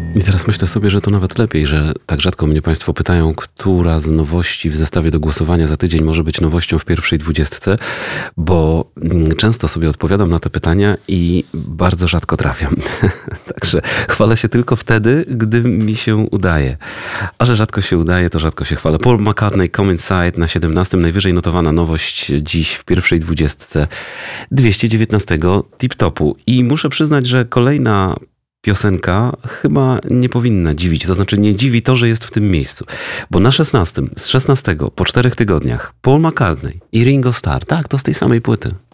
I teraz myślę sobie, że to nawet lepiej, że tak rzadko mnie Państwo pytają, która z nowości w zestawie do głosowania za tydzień może być nowością w pierwszej 20, bo często sobie odpowiadam na te pytania i bardzo rzadko trafiam. Także chwalę się tylko wtedy, gdy mi się udaje. A że rzadko się udaje, to rzadko się chwalę. Paul McCartney, Come Inside na 17. Najwyżej notowana nowość dziś w pierwszej 20 219 tip-topu. I muszę przyznać, że kolejna piosenka chyba nie powinna dziwić. To znaczy nie dziwi to, że jest w tym miejscu. Bo na 16, z 16 po 4 tygodniach Paul McCartney i Ringo Starr. Tak, to z tej samej płyty.